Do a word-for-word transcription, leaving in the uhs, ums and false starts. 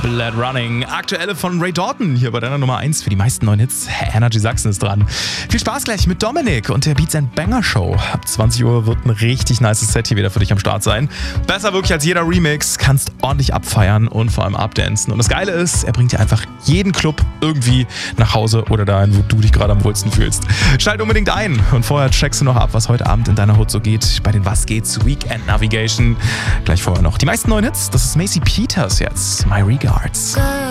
Blood Running. Aktuelle von Ray Dalton hier bei deiner Nummer eins für die meisten neuen Hits. Energy Sachsen ist dran. Viel Spaß gleich mit Dominik und der Beats and Banger Show. Ab zwanzig Uhr wird ein richtig nice Set hier wieder für dich am Start sein. Besser wirklich als jeder Remix. Kannst ordentlich abfeiern und vor allem abdancen. Und das Geile ist, er bringt dir einfach jeden Club irgendwie nach Hause oder dahin, wo du dich gerade am wohlsten fühlst. Schalt unbedingt ein und vorher checkst du noch ab, was heute Abend in deiner Hood so geht bei den Was geht's Weekend Navigation. Gleich vorher noch die meisten neuen Hits. Das ist Macy Peters jetzt. My Regards.